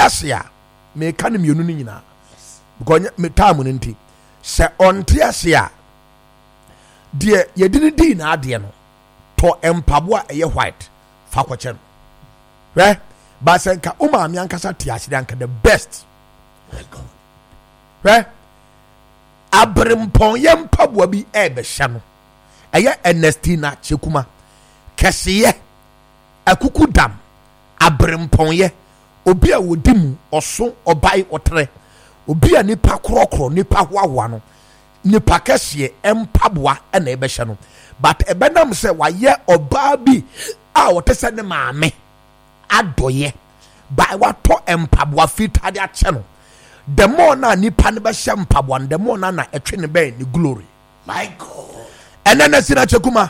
asia me ka ne mienu ni nyina because me time no nti se onte asia de yedini di na ade no to empabo a white fa kwache no ba senka o ma ankasa te asia anka the best abrimpon ye mpabo bi be hye no eye Ernestina Chekuma kesiye akuku dam abrimpon ye obi a wodimu oso obai otre obi a nipa krokro nipa hoahoa no nipa kesiye empaboa na ebe hye no but ebenam se waye oba bi a wotese ne maame adoye ba wato empaboa fitade a che no the more na nipa ne be hye mpaboa the more na etwe ne be ni glory. My God. Ernestina Chekuma